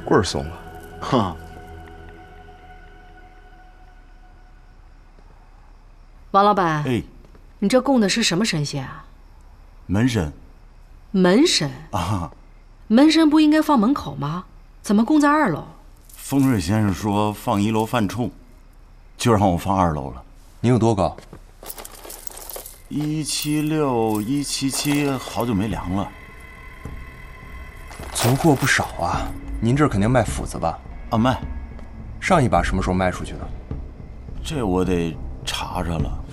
棍儿松了。 哈。 王老板， 哎， 你这供的是什么神仙啊？ 门神。 门神啊？ 门神不应该放门口吗？怎么供在2楼？ 风水先生说放1楼犯冲，就让我放2楼了。 你有多高 ？176、177，好久没量了。 存货不少啊，您这儿肯定卖斧子吧？ 啊，卖。 上一把什么时候卖出去的？ 这我得查查了。